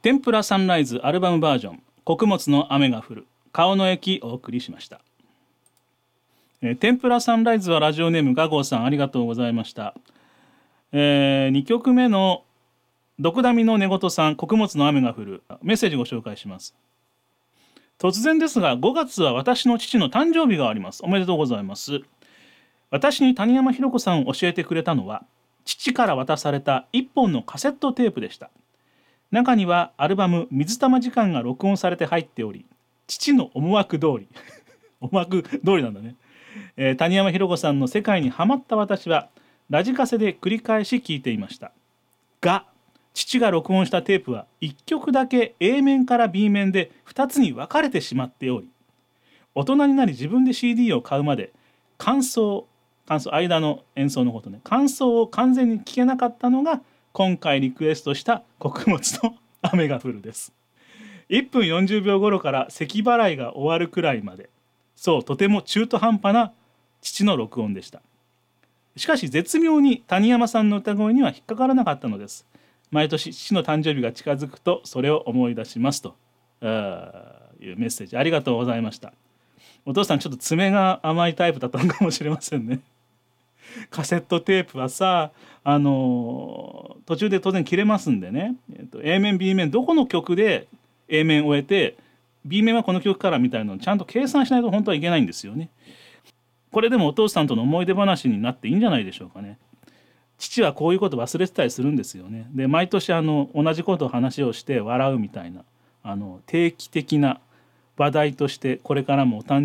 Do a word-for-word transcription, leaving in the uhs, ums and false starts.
天ぷらサンライズアルバムバージョン、穀物の雨が降る顔の駅お送りしました。えー、天ぷらサンライズはラジオネームガゴーさん、ありがとうございました。えー、にきょくめのドクダミの寝言さん、穀物の雨が降る、メッセージご紹介します。突然ですが、ごがつは私の父の誕生日があります。おめでとうございます。私に谷山ひろ子さんを教えてくれたのは、父から渡されたいっぽんのカセットテープでした。中にはアルバム水玉時間が録音されて入っており、父の思惑通り思惑通りなんだね、えー、谷山ひろ子さんの世界にハマった私はラジカセで繰り返し聴いていました。が父が録音したテープはいっきょくだけ A 面から B 面でふたつに分かれてしまっており、大人になり自分で シーディー を買うまで感想感想間の演奏のことね感想を完全に聞けなかったのが今回リクエストした穀物の雨が降るです。いっぷんよんじゅうびょう頃から咳払いが終わるくらいまで、そうとても中途半端な父の録音でした。しかし絶妙に谷山さんの歌声には引っかからなかったのです。毎年父の誕生日が近づくとそれを思い出しますというメッセージ、ありがとうございました。お父さんちょっと爪が甘いタイプだったのかもしれませんね。カセットテープはさ、あの途中で当然切れますんでね、えーと、A 面 B 面どこの曲で A 面を終えて B 面はこの曲からみたいなのをちゃんと計算しないと本当はいけないんですよね。これでもお父さんとの思い出話になっていいんじゃないでしょうかね。父はこういうこと忘れてたりするんですよね。で毎年あの同じことを話をして笑うみたいな、あの定期的な話題としてこれからもお誕